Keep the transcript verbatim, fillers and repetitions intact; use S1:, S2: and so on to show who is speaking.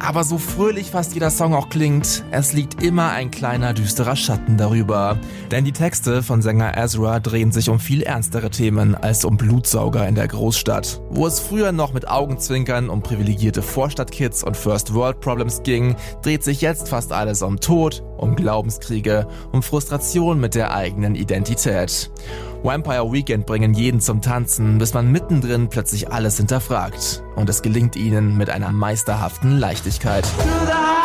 S1: Aber so fröhlich fast jeder Song auch klingt, es liegt immer ein kleiner düsterer Schatten darüber. Denn die Texte von Sänger Ezra drehen sich um viel ernstere Themen als um Blutsauger in der Großstadt. Wo es früher noch mit Augenzwinkern um privilegierte Vorstadtkids und First-World-Problems ging, dreht sich jetzt fast alles um Tod, um Glaubenskriege, um Frustration mit der eigenen Identität. Vampire Weekend bringen jeden zum Tanzen, bis man mittendrin plötzlich alles hinterfragt. Und es gelingt ihnen mit einer meisterhaften Leichtigkeit.